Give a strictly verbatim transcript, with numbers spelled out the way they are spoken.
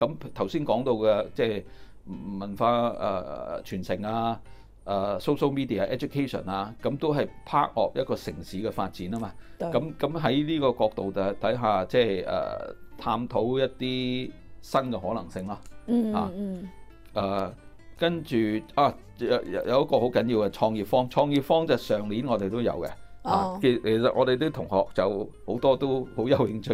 咁頭先講到嘅即係文化誒、呃、傳承啊。誒、uh, social media education 啊，咁都係 part of 一個城市嘅發展啊嘛。咁咁喺呢個角度就睇下，即係誒探討一啲新嘅可能性咯。 嗯啊嗯誒，跟住啊有有一個好緊要嘅創業坊，創業坊就上年我哋都有嘅。啊，其其實我哋啲同學就好多都好有興趣。